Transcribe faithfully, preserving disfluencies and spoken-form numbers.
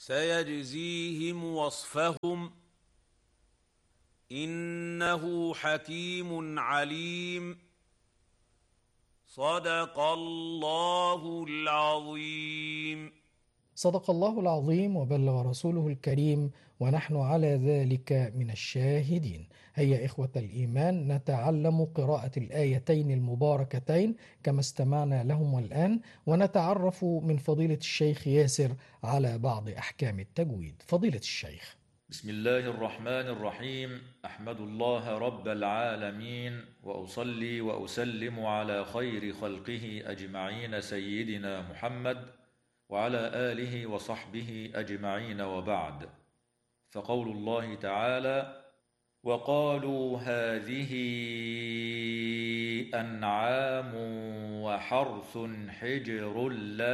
سيجزيهم وصفهم إنه حكيم عليم. صدق الله العظيم. صدق الله العظيم وبلغ رسوله الكريم، ونحن على ذلك من الشاهدين. هيا إخوة الإيمان، نتعلم قراءة الآيتين المباركتين كما استمعنا لهم، والآن ونتعرف من فضيلة الشيخ ياسر على بعض أحكام التجويد. فضيلة الشيخ. بسم الله الرحمن الرحيم. أحمد الله رب العالمين، وأصلي وأسلم على خير خلقه أجمعين سيدنا محمد وعلى آله وصحبه أجمعين، وبعد. فقول الله تعالى: وقالوا هذه أنعام وحرث حجر لا